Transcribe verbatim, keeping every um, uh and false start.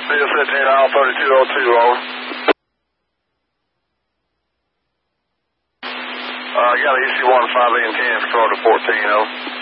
Steel fifteen, aisle thirty-two oh two, over. Uh, I got an E C one five eight and ten, control to fourteen, over.